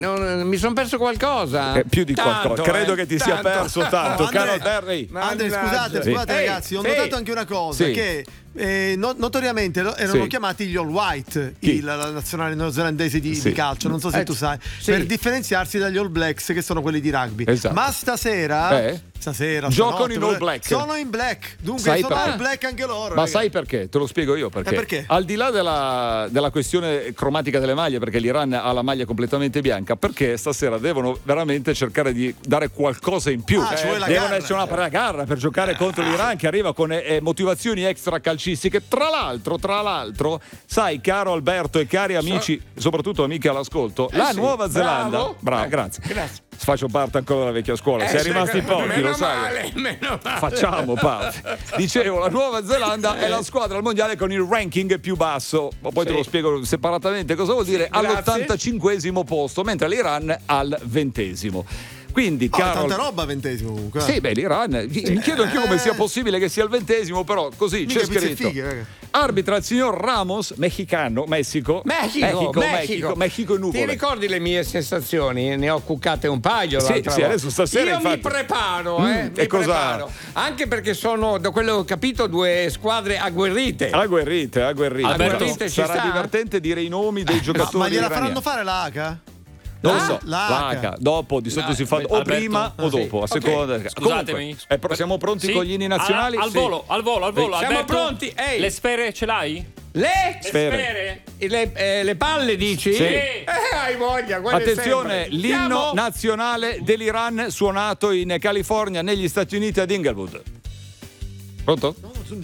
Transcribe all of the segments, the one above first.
mi sono perso qualcosa. Più di qualcosa. Credo che ti sia perso tanto, caro Terry. Andre, scusate ragazzi, ho notato anche una cosa, che notoriamente erano chiamati gli All White, la nazionale neozelandese di calcio, non so se tu sai, per differenziarsi dagli All Blacks, che sono quelli di rugby. Esatto. Ma stasera giocano in All Black. Sono in black, dunque sono All Black anche loro. Ma sai perché? Te lo spiego io perché. Al di là della questione cromatica delle maglie, perché l'Iran ha la maglia completamente bianca, perché stasera devono veramente cercare di dare qualcosa in più. Devono essere una gara per giocare contro l'Iran, che arriva con motivazioni extra calcistiche. Tra l'altro, sai, caro Alberto e cari amici, soprattutto amiche all'ascolto, la Nuova Zelanda. Bravo, grazie. Faccio parte ancora della vecchia scuola, sei rimasti pochi, lo sai. Meno male. Facciamo parte. Dicevo, la Nuova Zelanda è la squadra al mondiale con il ranking più basso, ma poi te lo spiego separatamente cosa vuol dire, all'85° posto, mentre l'Iran al 20°. Quindi, tanta roba 20° comunque. Sì, l'Iran. Mi chiedo anche io come sia possibile che sia al 20°, però così c'è scritto. Arbitra il signor Ramos, mexicano, Messico e nuvole. Ti ricordi le mie sensazioni? Ne ho cuccate un paio. Sì, adesso stasera mi preparo, mi preparo. Anche perché sono, da quello che ho capito, due squadre agguerrite. Alberto, sarà divertente dire i nomi dei giocatori. Ma gliela faranno fare la H? Non lo so, l'H. Dopo di solito si fa o Alberto, prima o dopo, a seconda. Scusatemi. Comunque, siamo pronti con gli inni nazionali? Al volo. Siamo Alberto, pronti. Le sfere ce l'hai? Le sfere. Le palle, dici? Sì. Hai voglia. Attenzione, l'inno nazionale dell'Iran suonato in California, negli Stati Uniti, ad Inglewood. Pronto?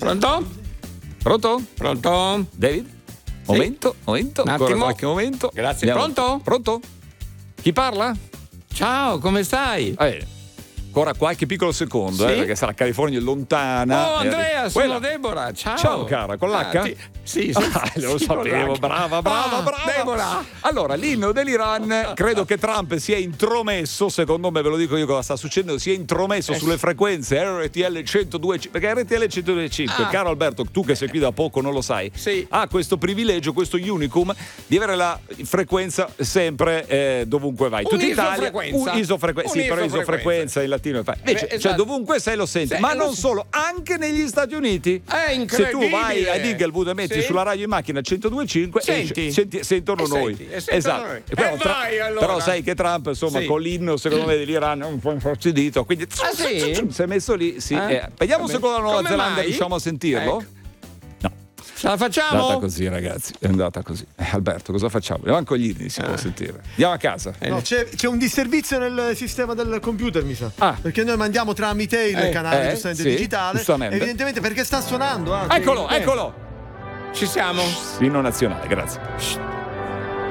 David? Momento. Ancora qualche momento. Grazie. Pronto? Chi parla? Ciao, come stai? Ancora qualche piccolo secondo, perché sarà California lontana. Andrea, sono Deborah. Ciao cara, con l'H? Sì. Lo sapevo, brava. Deborah. Allora, l'inno dell'Iran, credo che Trump sia intromesso, secondo me, ve lo dico io cosa sta succedendo, si è intromesso sulle frequenze RTL 102.5, perché RTL 102.5, caro Alberto, tu che sei qui da poco non lo sai, ha questo privilegio, questo unicum di avere la frequenza sempre dovunque vai. Tutta Italia, isofrequenza in latino. Invece, cioè, dovunque sei lo senti, ma non solo, anche negli Stati Uniti. È incredibile. Se tu vai ad Inglewood e metti sulla radio in macchina 102.5, sentono noi. Esatto. Però sai che Trump, insomma, con l'inno, secondo me, dell'Iran è un po' infastidito, quindi si è messo lì. Vediamo se con la Nuova Zelanda riusciamo a sentirlo. Ce la facciamo? È andata così, ragazzi. È andata così. Alberto, cosa facciamo? Neanche gli inni si può sentire. Andiamo a casa. No, c'è un disservizio nel sistema del computer, mi sa. Perché noi mandiamo tramite il canale giustamente digitale. Evidentemente perché sta suonando. Eccolo. Ci siamo. L'inno nazionale, grazie.